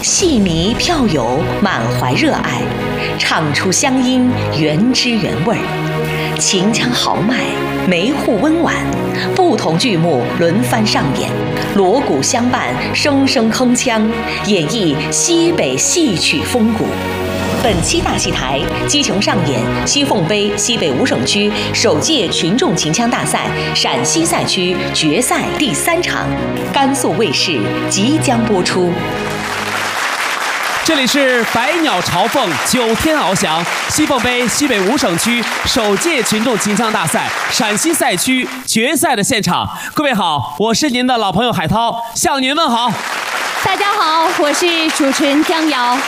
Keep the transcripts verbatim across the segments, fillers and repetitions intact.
戏迷票友满怀热爱，唱出乡音原汁原味儿，秦腔豪迈，梅户温婉，不同剧目轮番上演，锣鼓相伴，声声铿锵，演绎西北戏曲风骨。本期大戏台激情上演西凤杯西北五省区首届群众秦腔大赛陕西赛区决赛第三场，甘肃卫视即将播出。 这里是百鸟朝凤，九天翱翔，西凤杯西北五省区首届群众秦腔大赛陕西赛区决赛的现场。各位好，我是您的老朋友海涛，向您问好。 大家好，我是主持人江瑶。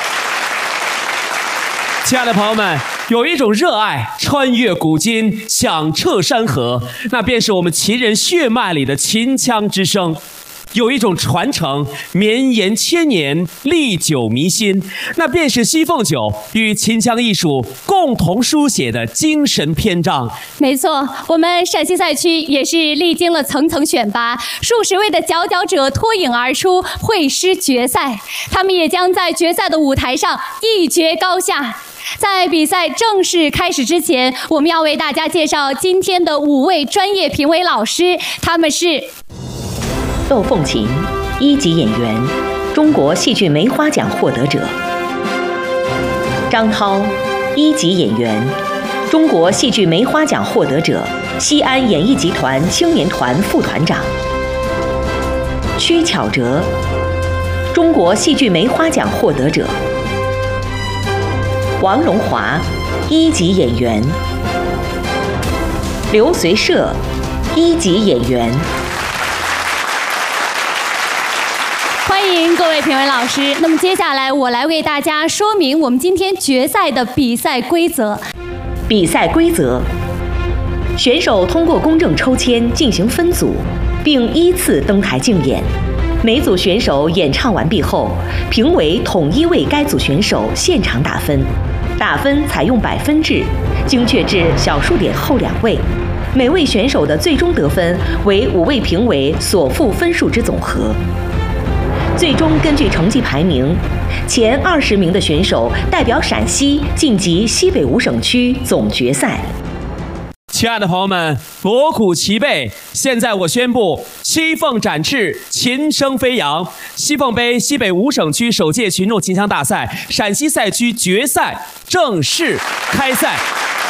亲爱的朋友们，有一种热爱穿越古今，响彻山河，那便是我们秦人血脉里的秦腔之声。有一种传承绵延千年，历久弥新，那便是西凤九与秦腔艺术共同书写的精神篇章。 没错，我们陕西赛区也是历经了层层选拔，数十位的佼佼者脱颖而出，会师决赛。他们也将在决赛的舞台上一决高下。在比赛正式开始之前，我们要为大家介绍今天的五位专业评委老师，他们是窦凤琴，一级演员，中国戏剧梅花奖获得者；张涛，一级演员，中国戏剧梅花奖获得者，西安演艺集团青年团副团长；曲巧哲，中国戏剧梅花奖获得者；王荣华，一级演员；刘随社，一级演员。 欢迎各位评委老师。那么接下来我来为大家说明我们今天决赛的比赛规则。 比赛规则：选手通过公正抽签进行分组，并依次登台竞演。每组选手演唱完毕后，评委统一为该组选手现场打分，打分采用百分制，精确至小数点后两位。每位选手的最终得分为五位评委所负分数之总和。最终根据成绩排名，前二十名的选手代表陕西晋级西北五省区总决赛。 亲爱的朋友们，锣鼓齐备，现在我宣布西凤展翅，琴声飞扬，西凤杯西北五省区首届群众秦腔大赛陕西赛区决赛正式开赛。